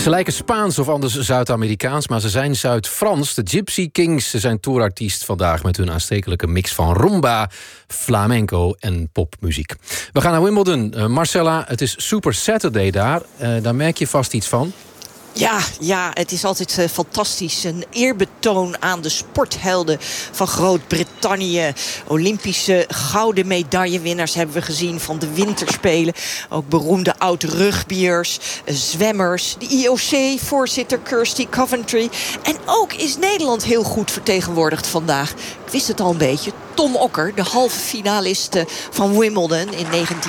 Ze lijken Spaans of anders Zuid-Amerikaans, maar ze zijn Zuid-Frans. De Gypsy Kings, ze zijn tourartiest vandaag met hun aanstekelijke mix van rumba, flamenco en popmuziek. We gaan naar Wimbledon. Marcella, het is Super Saturday daar. Daar merk je vast iets van. Ja, het is altijd fantastisch. Een eerbetoon aan de sporthelden van Groot-Brittannië. Olympische gouden medaillewinnaars hebben we gezien van de winterspelen. Ook beroemde oud-rugbiers, zwemmers. De IOC-voorzitter Kirsty Coventry. En ook is Nederland heel goed vertegenwoordigd vandaag. Ik wist het al een beetje. Tom Okker, de halve finalist van Wimbledon in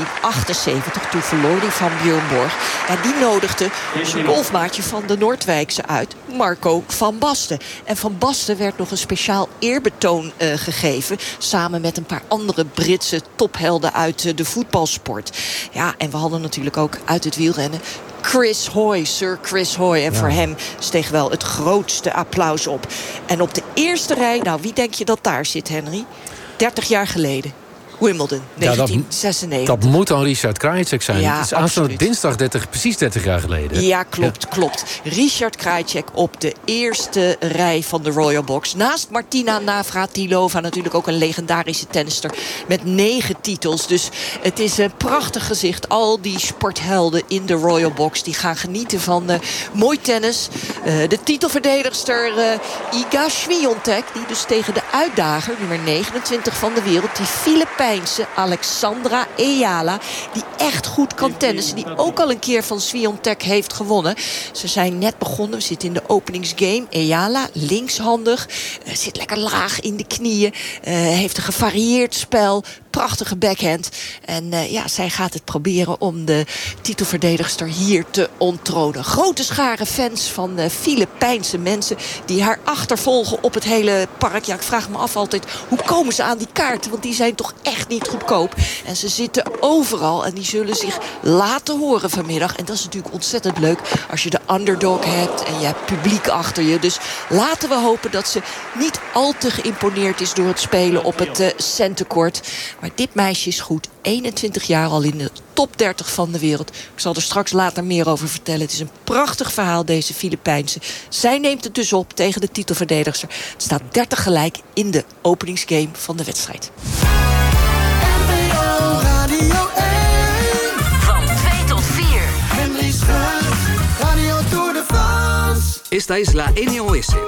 1978. Toen verloor hij van Björn Borg. Ja, die nodigde zijn golfmaatje van de Noordwijkse uit, Marco van Basten. En van Basten werd nog een speciaal eerbetoon gegeven, samen met een paar andere Britse tophelden uit de voetbalsport. Ja, en we hadden natuurlijk ook uit het wielrennen Chris Hoy, Sir Chris Hoy. En voor hem steeg wel het grootste applaus op. En op de eerste rij, nou, wie denk je dat daar zit, Henry? 30 jaar geleden. Wimbledon, 1996. Dat moet dan Richard Krajicek zijn. Ja, het is aanstaande dinsdag precies 30 jaar geleden. Ja, klopt. Richard Krajicek op de eerste rij van de Royal Box. Naast Martina Navratilova, natuurlijk ook een legendarische tennister met 9 titels. Dus het is een prachtig gezicht. Al die sporthelden in de Royal Box die gaan genieten van mooi tennis. De titelverdedigster Iga Swiatek, die dus tegen de uitdager, nummer 29 van de wereld, die Filipijnse Alexandra Eala, die echt goed kan tennissen, die ook al een keer van Swiatek heeft gewonnen. Ze zijn net begonnen, we zitten in de openingsgame. Eala, linkshandig, zit lekker laag in de knieën, heeft een gevarieerd spel, prachtige backhand. En zij gaat het proberen om de titelverdedigster hier te onttronen. Grote schare fans van Filipijnse mensen die haar achtervolgen op het hele park. Ja, ik vraag me af altijd, hoe komen ze aan die kaarten? Want die zijn toch echt niet goedkoop. En ze zitten overal en die zullen zich laten horen vanmiddag. En dat is natuurlijk ontzettend leuk als je de underdog hebt en je hebt publiek achter je. Dus laten we hopen dat ze niet al te geïmponeerd is door het spelen op het centenkort. Maar dit meisje is goed. 21 jaar al in de top 30 van de wereld. Ik zal er straks later meer over vertellen. Het is een prachtig verhaal, deze Filipijnse. Zij neemt het dus op tegen de titelverdedigster. Het staat 30 gelijk in de openingsgame van de wedstrijd. Van 2 tot 4. Henry Schut, Radio Tour de France. Esta es la NOS,